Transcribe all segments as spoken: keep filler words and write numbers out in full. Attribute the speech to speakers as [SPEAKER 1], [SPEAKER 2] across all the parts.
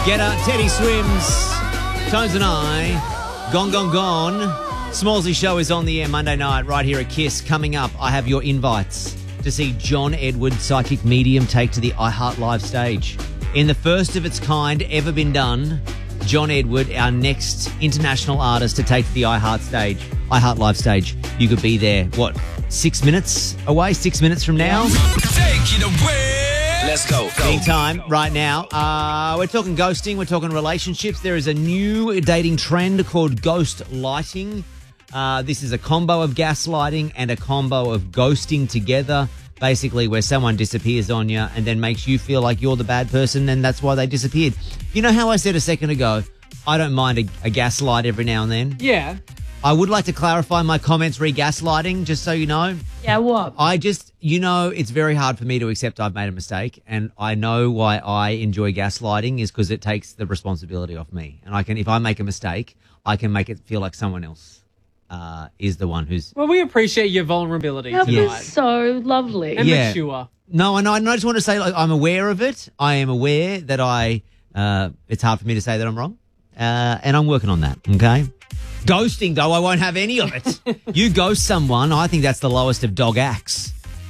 [SPEAKER 1] Get Up, Teddy Swims, Tones and I, Gone, Gone, Gone. Smallsy Show is on the air Monday night right here at KISS. Coming up, I have your invites to see John Edward, psychic medium, take to the iHeart Live stage. In the first of its kind ever been done, John Edward, our next international artist to take to the iHeart stage, iHeart Live stage. You could be there, what, six minutes away, six minutes from now?
[SPEAKER 2] Take it away. Let's go. go.
[SPEAKER 1] Meantime, right now, uh, we're talking ghosting, we're talking relationships. There is a new dating trend called ghost lighting. Uh, this is a combo of gaslighting and a combo of ghosting together, basically where someone disappears on you and then makes you feel like you're the bad person and that's why they disappeared. You know how I said a second ago, I don't mind a, a gaslight every now and then?
[SPEAKER 3] Yeah.
[SPEAKER 1] I would like to clarify my comments re gaslighting, just so you know.
[SPEAKER 3] Yeah, what?
[SPEAKER 1] I just, you know, it's very hard for me to accept I've made a mistake, and I know why I enjoy gaslighting is because it takes the responsibility off me. And I can, if I make a mistake, I can make it feel like someone else uh, is the one who's...
[SPEAKER 3] Well, we appreciate your vulnerability
[SPEAKER 4] That
[SPEAKER 3] tonight.
[SPEAKER 4] was so lovely.
[SPEAKER 3] And
[SPEAKER 1] Yeah.
[SPEAKER 3] mature.
[SPEAKER 1] No, I know. I just want to say, like, I'm aware of it. I am aware that I, uh, it's hard for me to say that I'm wrong. Uh, and I'm working on that, okay? Ghosting, though, I won't have any of it. You ghost someone, I think that's the lowest of dog acts.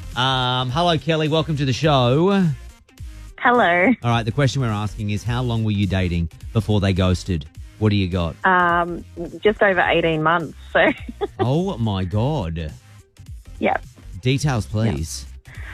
[SPEAKER 1] Um, hello, Kelly. Welcome to the show.
[SPEAKER 5] Hello.
[SPEAKER 1] All right, the question we're asking is how long were you dating before they ghosted? What do you got?
[SPEAKER 5] Um, just over eighteen months. So,
[SPEAKER 1] Oh, my God.
[SPEAKER 5] yeah.
[SPEAKER 1] Details, please.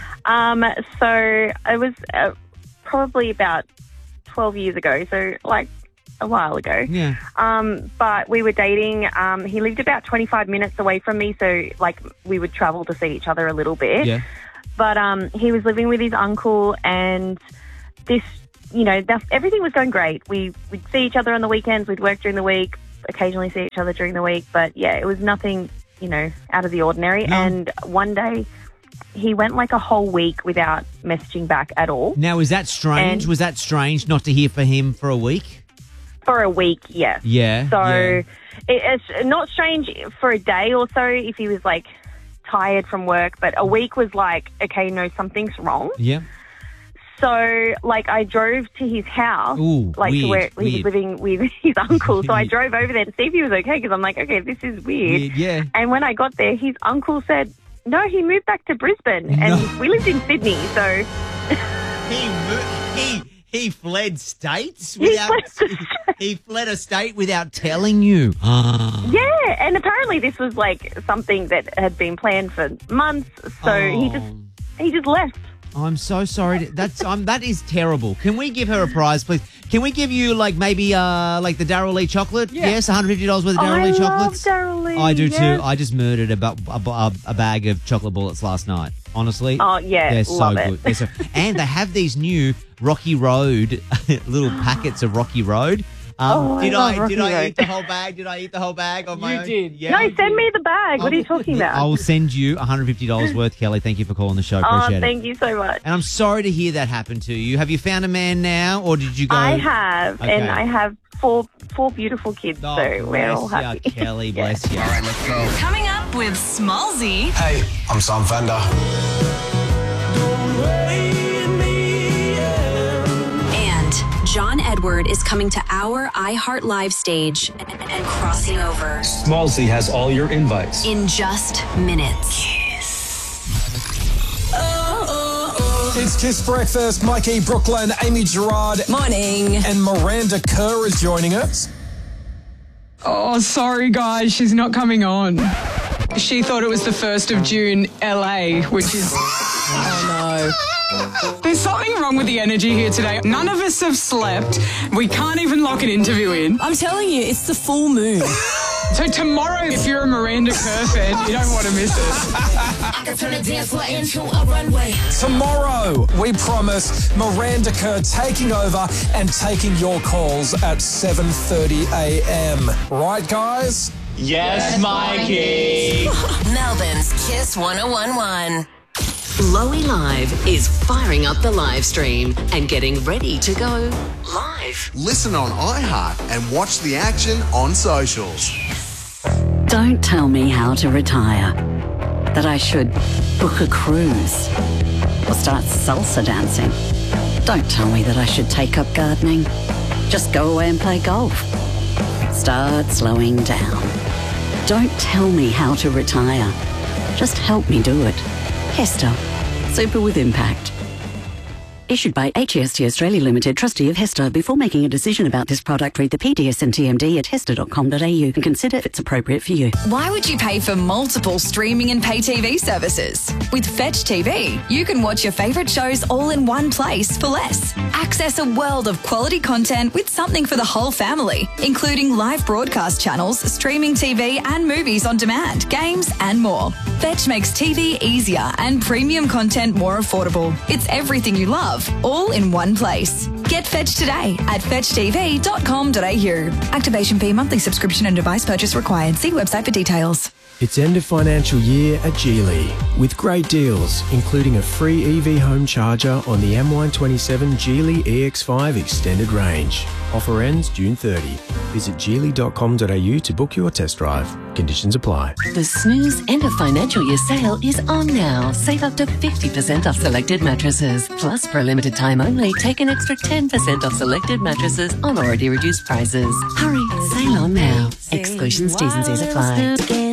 [SPEAKER 5] Um, so it was uh, probably about twelve years ago. So, like a while ago.
[SPEAKER 1] Yeah.
[SPEAKER 5] Um, but we were dating. Um, he lived about twenty-five minutes away from me. So, like, we would travel to see each other a little bit.
[SPEAKER 1] Yeah.
[SPEAKER 5] But um, he was living with his uncle, and this, you know, that, everything was going great. We, we'd see each other on the weekends, we'd work during the week, occasionally see each other during the week. But, yeah, it was nothing, you know, out of the ordinary.
[SPEAKER 1] No.
[SPEAKER 5] And one day he went like a whole week without messaging back at all.
[SPEAKER 1] Now, is that strange?
[SPEAKER 5] And-
[SPEAKER 1] Was that strange not to hear from him for a week?
[SPEAKER 5] For a week, yes.
[SPEAKER 1] Yeah.
[SPEAKER 5] So
[SPEAKER 1] yeah.
[SPEAKER 5] it, it's not strange for a day or so if he was, like, tired from work. But a week was like, okay, no, something's wrong.
[SPEAKER 1] Yeah.
[SPEAKER 5] So, like, I drove to his house,
[SPEAKER 1] Ooh,
[SPEAKER 5] like, to
[SPEAKER 1] weird,
[SPEAKER 5] where he
[SPEAKER 1] weird.
[SPEAKER 5] was living with his uncle. So I drove over there to see if he was okay because I'm like, okay, this is weird.
[SPEAKER 1] Weird, yeah.
[SPEAKER 5] And when I got there, his uncle said, no, he moved back to Brisbane. And
[SPEAKER 1] No.
[SPEAKER 5] we lived in Sydney, so...
[SPEAKER 1] He mo- he he fled states
[SPEAKER 5] He
[SPEAKER 1] without
[SPEAKER 5] fled
[SPEAKER 1] he fled a state without telling you.
[SPEAKER 5] Yeah, and apparently this was, like, something that had been planned for months. So he just he just left.
[SPEAKER 1] I'm so sorry. To, that's um, that is terrible. Can we give her a prize, please? Can we give you like maybe uh like the Daryl Lee chocolate?
[SPEAKER 3] Yeah.
[SPEAKER 1] Yes, one hundred fifty dollars worth of Daryl
[SPEAKER 5] I
[SPEAKER 1] Lee
[SPEAKER 5] love
[SPEAKER 1] chocolates.
[SPEAKER 5] Daryl Lee.
[SPEAKER 1] I do
[SPEAKER 5] yes.
[SPEAKER 1] too. I just murdered a, bu- a, bu- a bag of chocolate bullets last night. Honestly.
[SPEAKER 5] Oh, yeah,
[SPEAKER 1] They're
[SPEAKER 5] love
[SPEAKER 1] so
[SPEAKER 5] it.
[SPEAKER 1] good. They're so, and they have these new Rocky Road little packets of Rocky Road. Um,
[SPEAKER 5] Oh, I
[SPEAKER 1] did
[SPEAKER 5] love
[SPEAKER 1] I
[SPEAKER 5] Rocky
[SPEAKER 1] did I
[SPEAKER 5] Road.
[SPEAKER 1] eat the whole bag? Did I eat the whole bag on my
[SPEAKER 3] You
[SPEAKER 1] own?
[SPEAKER 3] did.
[SPEAKER 1] Yeah.
[SPEAKER 5] No, send me the bag. What are you talking about?
[SPEAKER 1] I will send you one hundred fifty dollars worth, Kelly. Thank you for calling the show.
[SPEAKER 5] Oh,
[SPEAKER 1] Appreciate it.
[SPEAKER 5] thank you so much.
[SPEAKER 1] And I'm sorry to hear that happen to you. Have you found a man now, or did you go?
[SPEAKER 5] I have,
[SPEAKER 1] Okay.
[SPEAKER 5] and I have four four beautiful kids,
[SPEAKER 1] Oh,
[SPEAKER 5] so we're
[SPEAKER 1] bless
[SPEAKER 5] all
[SPEAKER 1] ya,
[SPEAKER 5] happy.
[SPEAKER 1] Kelly,
[SPEAKER 5] Yeah.
[SPEAKER 1] bless you.
[SPEAKER 2] All right, let's go.
[SPEAKER 6] Coming up with Smallsy
[SPEAKER 2] Hey, I'm Sam Fender.
[SPEAKER 6] and John Edward is coming to our iHeart Live stage and crossing over
[SPEAKER 7] Smallsy has all your invites.
[SPEAKER 6] in just minutes.
[SPEAKER 8] It's Kiss Breakfast. Mikey, Brooklyn, Amy Gerard,
[SPEAKER 6] Morning.
[SPEAKER 8] and Miranda Kerr is joining us.
[SPEAKER 9] Oh, sorry, guys, she's not coming on. She thought it was the first of June, L A, which is... Oh, no. There's something wrong with the energy here today. None of us have slept. We can't even lock an interview in.
[SPEAKER 10] I'm telling you, it's the full moon.
[SPEAKER 9] So tomorrow, if you're a Miranda Kerr fan, you don't want to miss it.
[SPEAKER 8] Tomorrow, we promise Miranda Kerr taking over and taking your calls at seven thirty a.m. Right, guys?
[SPEAKER 7] Yes, Mikey.
[SPEAKER 6] Melbourne's Kiss one oh one one.
[SPEAKER 11] Lowy Live is firing up the live stream and getting ready to go live.
[SPEAKER 12] Listen on iHeart and watch the action on socials.
[SPEAKER 11] Don't tell me how to retire. That I should book a cruise or start salsa dancing. Don't tell me that I should take up gardening.
[SPEAKER 4] Just go away and play golf. Start slowing down. Don't tell me how to retire. Just help me do it. Hester. Super with impact. Issued by H E S T Australia Limited, trustee of Hester. Before making a decision about this product, read the P D S and T M D at hester dot com dot a u and consider if it's appropriate for you.
[SPEAKER 13] Why would you pay for multiple streaming and pay T V services? With Fetch T V, you can watch your favourite shows all in one place for less. Access a world of quality content with something for the whole family, including live broadcast channels, streaming T V and movies on demand, games and more. Fetch makes T V easier and premium content more affordable. It's everything you love, all in one place. Get Fetch today at fetch t v dot com dot a u. Activation fee, monthly subscription and device purchase required. See website for details.
[SPEAKER 14] It's end of financial year at Geely with great deals, including a free E V home charger on the M one twenty-seven Geely E X five Extended Range. Offer ends June thirtieth. Visit geely dot com dot a u to book your test drive. Conditions apply.
[SPEAKER 11] The Snooze end of financial year sale is on now. Save up to fifty percent off selected mattresses. Plus, for a limited time only, take an extra ten percent off selected mattresses on already reduced prices. Hurry, sale on now. Exclusions, T's and C's apply.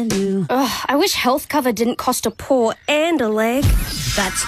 [SPEAKER 15] Ugh, I wish health cover didn't cost a paw and a leg.
[SPEAKER 16] That's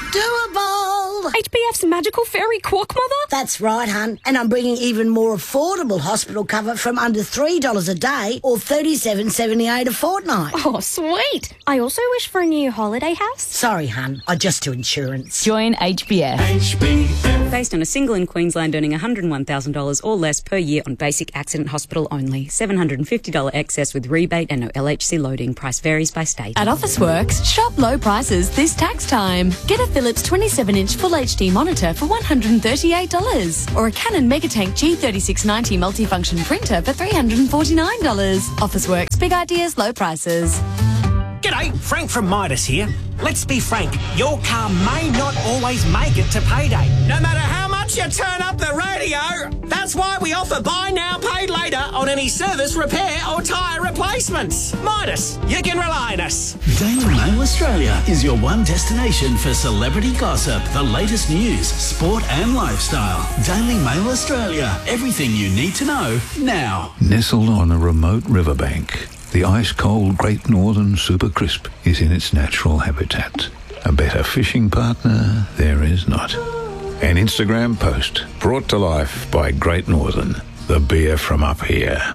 [SPEAKER 16] doable.
[SPEAKER 15] H B F's Magical Fairy Quark Mother?
[SPEAKER 16] That's right, hun. And I'm bringing even more affordable hospital cover from under three dollars a day or thirty-seven dollars seventy-eight a fortnight.
[SPEAKER 15] Oh, sweet. I also wish for a new holiday house.
[SPEAKER 16] Sorry, hun. I just do insurance.
[SPEAKER 17] Join H B F.
[SPEAKER 18] H B F.
[SPEAKER 17] Based on a single in Queensland earning one hundred one thousand dollars or less per year on basic accident hospital only. seven hundred fifty dollars excess with rebate and no L H C loading. Price varies by state.
[SPEAKER 19] At Officeworks, shop low prices this tax time. Get a Philips twenty-seven inch Full H D monitor for one hundred thirty-eight dollars or a Canon Megatank G thirty-six ninety multifunction printer for three hundred forty-nine dollars. Officeworks, big ideas, low prices.
[SPEAKER 20] G'day, Frank from Midas here. Let's be frank, your car may not always make it to payday. No matter how much you turn up the radio, that's why we offer buy now, pay later on any service, repair or tyre replacements. Midas, you can rely on us.
[SPEAKER 21] Daily Mail Australia is your one destination for celebrity gossip, the latest news, sport and lifestyle. Daily Mail Australia, everything you need to know now.
[SPEAKER 22] Nestled on a remote riverbank, the ice-cold Great Northern Super Crisp is in its natural habitat. A better fishing partner there is not. An Instagram post brought to life by Great Northern, the beer from up here.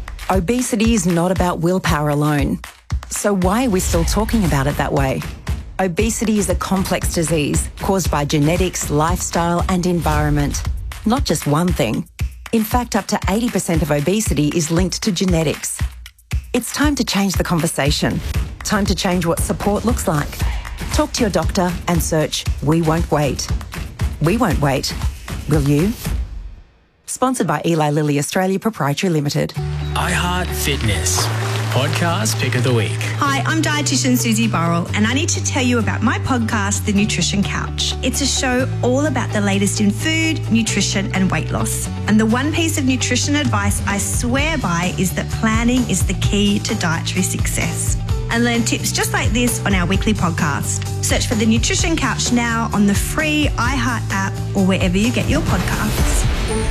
[SPEAKER 23] Obesity is not about willpower alone. So why are we still talking about it that way? Obesity is a complex disease caused by genetics, lifestyle and environment. Not just one thing. In fact, up to eighty percent of obesity is linked to genetics. It's time to change the conversation. Time to change what support looks like. Talk to your doctor and search We Won't Wait. We won't wait. Will you? Sponsored by Eli Lilly Australia Proprietary Limited.
[SPEAKER 24] iHeart Fitness. Podcast Pick of the Week.
[SPEAKER 25] Hi, I'm dietitian Susie Burrell, and I need to tell you about my podcast, The Nutrition Couch. It's a show all about the latest in food, nutrition, and weight loss. And the one piece of nutrition advice I swear by is that planning is the key to dietary success. And learn tips just like this on our weekly podcast. Search for The Nutrition Couch now on the free iHeart app or wherever you get your podcasts.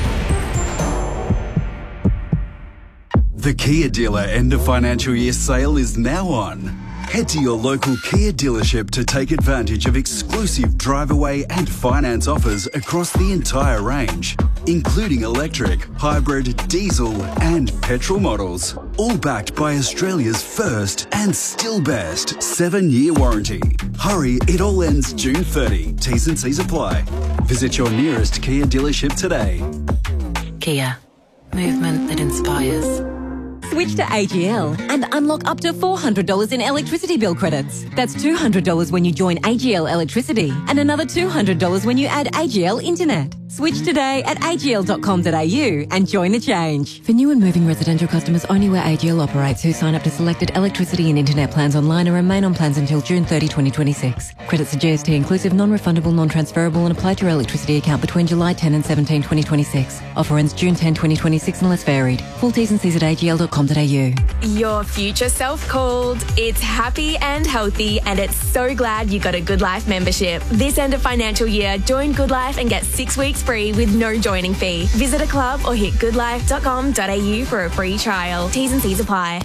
[SPEAKER 12] The Kia Dealer end of financial year sale is now on. Head to your local Kia dealership to take advantage of exclusive drive away and finance offers across the entire range, including electric, hybrid, diesel and petrol models. All backed by Australia's first and still best seven-year warranty. Hurry, it all ends June thirtieth. T's and C's apply. Visit your nearest Kia dealership today.
[SPEAKER 26] Kia. Movement that inspires. Switch to A G L and unlock up to four hundred dollars in electricity bill credits. That's two hundred dollars when you join A G L Electricity and another two hundred dollars when you add A G L Internet. Switch today at a g l dot com dot a u and join the change.
[SPEAKER 19] For new and moving residential customers only where A G L operates who sign up to selected electricity and internet plans online and remain on plans until June thirtieth, twenty twenty-six. Credits are G S T inclusive, non-refundable, non-transferable and apply to your electricity account between July tenth and seventeenth, twenty twenty-six. Offer ends June tenth, twenty twenty-six unless varied. Full T's and C's at a g l dot com dot a u.
[SPEAKER 27] Your future self called. It's happy and healthy, and it's so glad you got a Good Life membership. This end of financial year, join Good Life and get six weeks It's free with no joining fee. Visit a club or hit good life dot com dot a u for a free trial. T's and C's apply.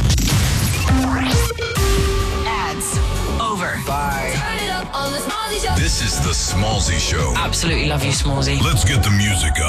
[SPEAKER 1] Ads over. Bye.
[SPEAKER 2] Turn it up on the Smallzy Show.
[SPEAKER 3] This is the Smallzy Show.
[SPEAKER 1] Absolutely love you, Smallzy.
[SPEAKER 3] Let's get the music up.